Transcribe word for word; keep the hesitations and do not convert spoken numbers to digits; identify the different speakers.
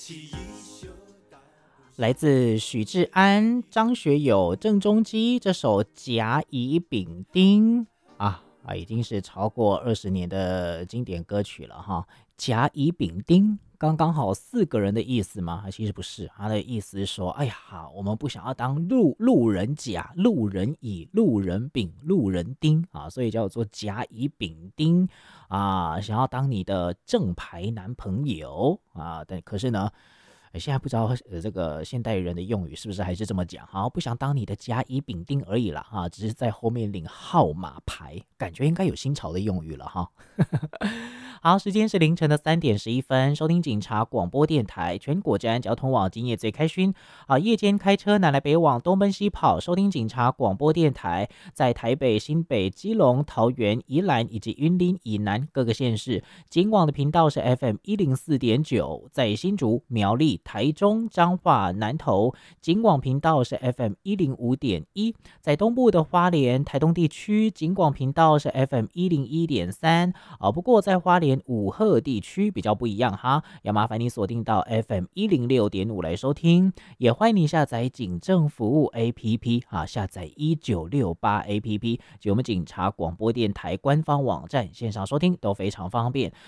Speaker 1: 来自许志安、张学友、郑中基这首甲乙丙丁啊啊，已经是超过二十年的经典歌曲了哈。甲乙丙丁刚刚好四个人的意思吗？其实不是，他的意思是说，哎呀，我们不想要当路路人甲、路人乙、路人丙、路人丁啊，所以叫做甲乙丙丁啊，想要当你的正牌男朋友啊，但可是呢。现在不知道呃这个现代人的用语是不是还是这么讲？好，不想当你的甲乙丙丁而已啦，哈，只是在后面领号码牌，感觉应该有新潮的用语了哈。好，时间是凌晨的三点十一分，收听警察广播电台全国治安交通网，今夜最开勋啊！夜间开车南来北往，东奔西跑，收听警察广播电台，在台北、新北、基隆、桃园、宜兰以及云林以南各个县市，警广的频道是 F M 一零四点九，在新竹、苗栗、台中、彰化、南投，警广频道是 F M 一零五点一，在东部的花莲、台东地区，警广频道是 F M 一零一点三啊。不过在花莲武鹤地区比较不一样哈，要麻烦你锁定到 F M 一零六点五来收听，也欢迎你下载警政服务 A P P 啊，下载一九六八 A P P， 就我们警察广播电台官方网站线上收听都非常方便。